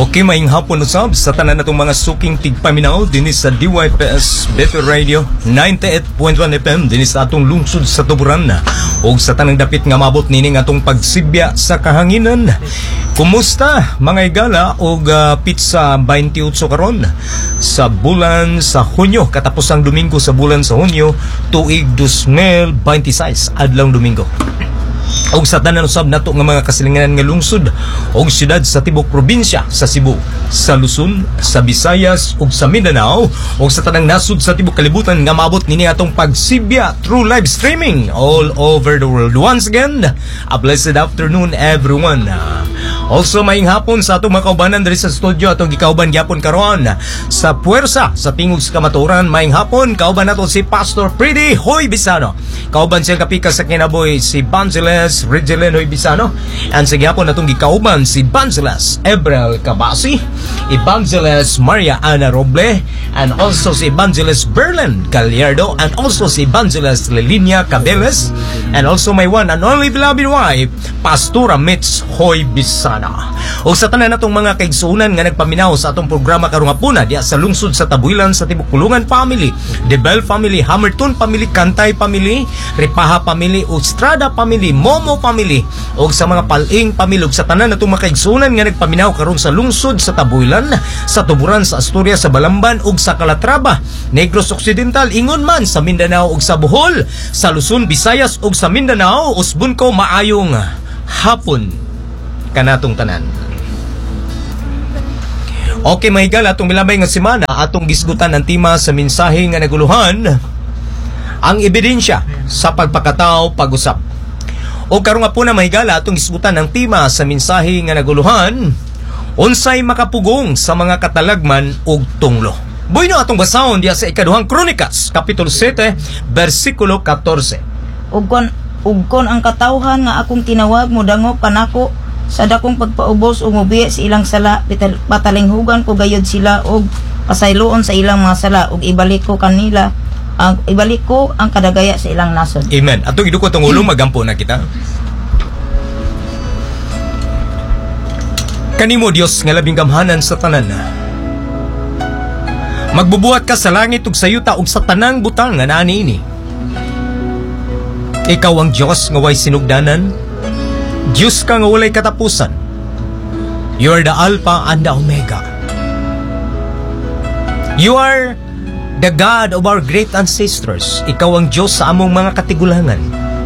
Okay, maing hapon usab sa tanan natong mga suking tigpaminaw dinis sa DYPS Better Radio 98.1 FM dinis sa atong lungsod sa Tuburan ug sa tanang dapit nga mabot nining atong pagsibya sa kahanginan. Kumusta mga igala og pizza 28 karon sa bulan sa Hunyo, katapos ang Domingo sa bulan sa Hunyo, tuig 2026 adlong Domingo. Og sa tanan usab nato nga mga kasilinganan nga lungsod og siyudad sa tibok probinsya sa Cebu, sa Luzon, sa Visayas ug sa Mindanao og sa tanang nasud sa tibok kalibutan nga maabot nini atong pagsibya through live streaming all over the world. Once again, a blessed afternoon everyone. Also maing hapon sa atong mga kaubanan diri sa studio atong gikauban gyapon karon sa puwersa sa tingog sa kamaturan. Maing hapon kauban nato si Pastor Freddy Hoy Bisano. Kauban siya kapika sa kinaboy si Banzeles Regelen Hoy Bisano. And sa gyapon natong gikauban si Banzeles Ebrel Cabasi, Evangeles Maria Ana Roble, and also si Evangeles Berlin Gallardo, and also si Evangeles Lelinia Cabeles, and also my one and only beloved wife, Pastora Mitz Hoy Bisano. O sa tanan natong mga kaigsuunan nga nagpaminaw sa atong programa karong hapuna diya sa lungsod sa Tabuilan sa Tibok Kulungan family, Debel family, Hamerton family, Kantay family, Ripaha family, Estrada family, Momo family, o sa mga Paling family, ug sa tanan natong mga kaigsuunan nga nagpaminaw karon sa lungsod sa Tabuilan, sa Tuburan, sa Asturias, sa Balamban ug sa Calatrava, Negros Occidental, ingon man sa Mindanao ug sa Bohol, sa Luzon, Visayas ug sa Mindanao. Usbon ko maayong hapon kanatong tanan. Okay, mahigal atong milabay nga semana atong gisgutan ang tema sa mensahe nga naguluhan, ang ebidensya sa pagpakatao pag-usap. O karong nga po na mahigala atong gisgutan ang tema sa mensahe nga naguluhan, unsay makapugong sa mga katalagman ug tunglo. Buino atong basahon diya sa ikaduhang Kronikas kapitulo 7 bersikulo 14. Ug kon ang katawhan nga akong tinawag mo dango kanako sa dakong pagpaubos o mubiya sa ilang sala, patalinghugan ko gayod sila og pasayloon sa ilang mga sala ug ibalik ko ang kadagaya sa ilang nasod. Amen. Atong idukot ang ulo magampo na kita. Kanimo Dios nga labing gamhanan sa tanan. Magbubuhat ka sa langit ug sa yuta ug sa tanang butang nga naa niini. Ikaw ang Dios nga way sinugdanan. Diyos ka nga walay katapusan. You are the Alpha and the Omega. You are the God of our great ancestors. Ikaw ang Diyos sa among mga katigulangan.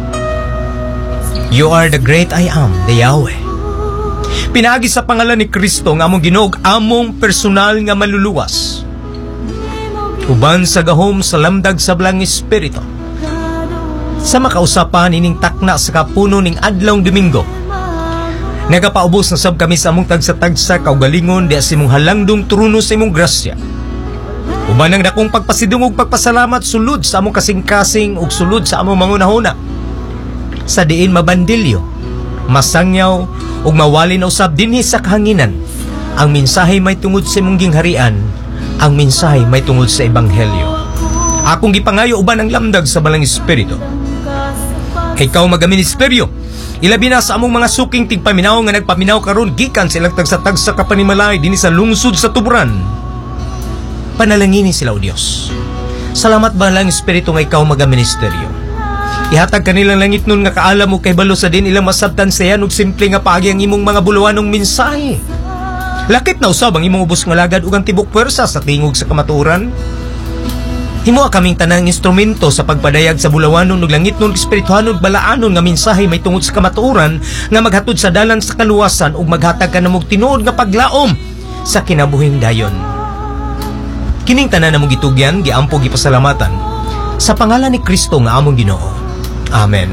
You are the great I am, the Yahweh. Pinaagi sa pangalan ni Kristo nga among Ginoo among personal nga maluluwas. Uban sa gahom sa lamdag sa Blang Espiritu. Sa makausapan ining takna sa kapuno ning adlong Domingo, nagapaubos na sab kami sa among tagsa-tagsa kaugalingon diya sa imong halangdong trono sa imong grasya. Uban ang dakong pagpasidung ug pagpasalamat sulod sa among kasing-kasing ug sulod sa among mangunahuna. Sa diin mabandilyo, masangyaw ug mawali na usab dinhi sa kahanginan, ang mensahe may tungod sa imong gingharian, ang mensahe may tungod sa ebanghelyo. Akong gipangayo uban ang lamdag sa Balang Espiritu. Ikaw magaministeryo, ilabi na sa among mga suking tigpaminaw nga nagpaminaw karon gikan sa ilang tagsa-tagsa kapanimalay dinhi sa lungsod sa Tuburan. Panalangini sila o Dios. Salamat Balang Espiritu nga ikaw magaministeryo. Ihatag kanilang langit nun nga kaalam mo kay balo sa din ilang masabtan sayan ug simple nga paagi ang imong mga buluwanong mensahe. Lakip na usab ang imong ubos nga lagad ug ang tibok puwersa sa tingog sa kamaturan. Himoa kaming tanang instrumento sa pagpadayag sa bulawanon ug langit nun espirituhanon ug balaanon nga mensahe may tungod sa kamatuoran nga maghatod sa dalan sa kaluwasan ug maghatag kanamong tinuod nga paglaom sa kinabuhing dayon. Kining tanan namong gitugyan, giampo gipasalamatan sa pangalan ni Kristo nga among Ginoo. Amen.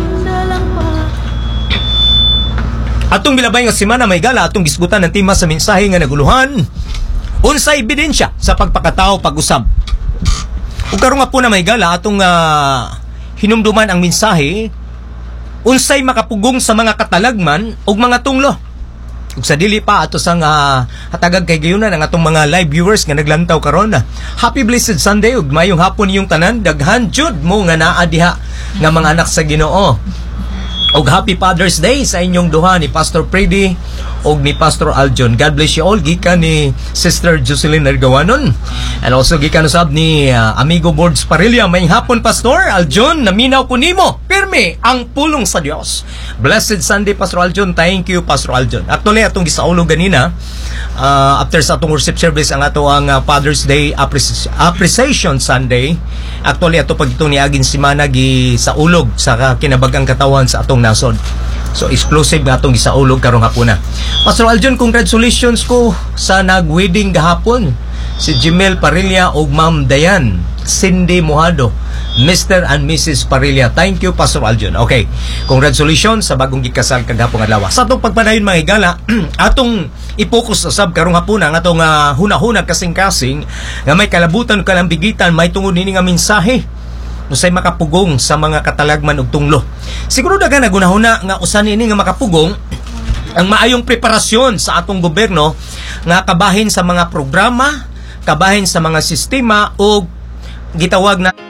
Atong bilabay nga semana may gala atong gisgutan ang tema sa mensahe nga naguluhan, unsay ebidensya sa pagpakatao pag-usab. Ug karon nga po na may gala atong hinumduman ang mensahe, unsay makapugong sa mga katalagman ug mga tunglo. Ug sa dili pa ato sang hatagag kay gayunan ang atong mga live viewers nga naglantaw karon. Happy blessed Sunday ug mayong hapon niyong tanan. Daghan jud mo nga naa diha nga mga anak sa Ginoo. Og happy Father's Day sa inyong duha ni Pastor Freddy og ni Pastor Aljon. God bless you all. Gikan ni Sister Jocelyn Ergawanon. And also gikan usab ni Amigo Boards Parilla. May hapon Pastor Aljon, naminaw ko nimo. Pirmi ang pulong sa Dios. Blessed Sunday Pastor Aljon. Thank you Pastor Aljon. Actually atong gisaulog ganina after sa atong worship service ang ato ang Father's Day Appreciation Sunday. Actually ato pag ito ni agin simana gi sa ulog sa kinabagang katawan sa atong nasod. So exclusive nga atong gisaulog karong hapuna. Pastor Aljon, congratulations ko sa nag-wedding gahapon si Jimel Parilla og Ma'am Dayan Cindy Mojado, Mr. and Mrs. Parilla. Thank you Pastor Aljon. Okay, congratulations sa bagong gikasal kagahapon adlaw. Sa atong pagpadayon mga higala, atong i-focus usab karong hapuna ang atong hunahuna kasing-kasing nga may kalabutan kalambigitan, may tungod nini nga mensahe usay makapugong sa mga katalagman ug tunglo. Siguro daga nagunahuna nga usan ini nga makapugong ang maayong preparasyon sa atong gobyerno nga kabahin sa mga programa, kabahin sa mga sistema o gitawag na